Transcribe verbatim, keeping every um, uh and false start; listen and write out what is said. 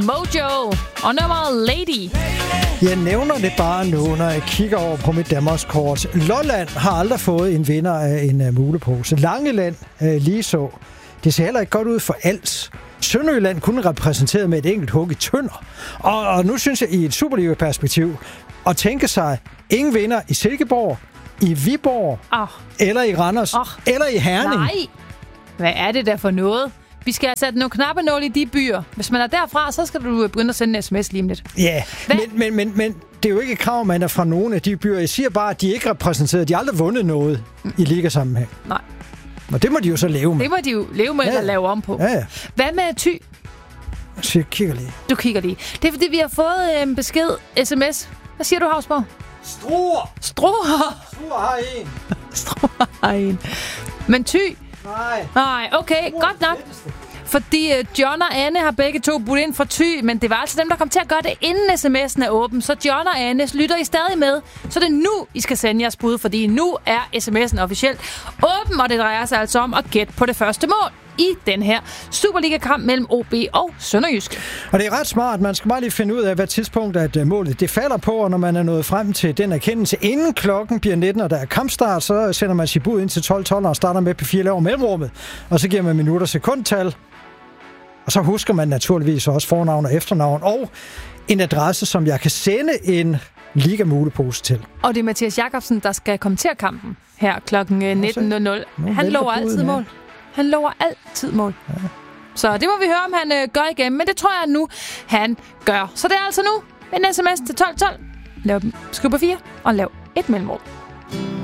Mojo og nummeret Lady. Jeg nævner det bare nu, når jeg kigger over på mit Danmarkskort. Lolland har aldrig fået en vinder af en uh, mulepose. Langeland uh, lige så. Det ser heller ikke godt ud for Als. Sønderjylland kun repræsenteret med et enkelt hug i Tønder. Og, og nu synes jeg i et Superliga-perspektiv at tænke sig ingen vinder i Silkeborg, i Viborg, oh. eller i Randers, oh. eller i Herning. Nej, hvad er det der for noget? Vi skal have sat nogle knappenåle i de byer. Hvis man er derfra, så skal du begynde at sende en sms lige om lidt. Ja, men, men, men, men det er jo ikke et krav, man er fra nogle af de byer. Jeg siger bare, at de er ikke repræsenteret. De har aldrig vundet noget mm. i ligasammenhæng. Nej. Og det må de jo så leve med. Det må de jo leve med, ja. Eller lave om på. Ja, ja. Hvad med Thy? Så jeg kigger lige. Du kigger lige. Det er, fordi vi har fået en besked, sms. Hvad siger du, Havsborg? Struer! Struer! Struer har en. Struer har en. Men Thy? Nej. Nej, okay, Struer godt nok. Fordi uh, John og Anne har begge to budt ind fra Thy, men det var altså dem, der kom til at gøre det, inden sms'en er åben. Så John og Anne, lytter I stadig med? Så det er nu, I skal sende jeres bud, fordi nu er sms'en officielt åben, og det drejer sig altså om at gætte på det første mål i den her Superliga-kamp mellem O B og Sønderjysk. Og det er ret smart. Man skal bare lige finde ud af, hvad tidspunkt at målet det falder på, og når man er nået frem til den erkendelse, inden klokken bliver nitten, og der er kampstart, så sender man sit bud ind til tolv tolv og starter med P fire laver mellemrummet, og så giver man minutter sekundtal. Og så husker man naturligvis også fornavn og efternavn, og en adresse, som jeg kan sende en liga-mulepose til. Og det er Mathias Jakobsen, der skal kommentere kampen her klokken nitten nul nul. Han lover altid mål. Han lover altid mål. Ja. Så det må vi høre, om han øh, gør igen, men det tror jeg nu, han gør. Så det er altså nu en sms til tolv tolv. Lav dem. Skriv på fire og lav et mellemrum.